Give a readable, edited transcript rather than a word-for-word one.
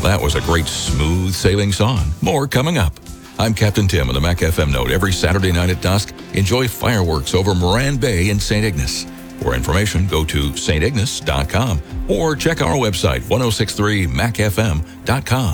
that was a great smooth sailing song. More coming up. I'm Captain Tim with the Mac FM Note. Every Saturday night at dusk, enjoy fireworks over Moran Bay in St. Ignace. For information, go to stignace.com or check our website, 1063macfm.com.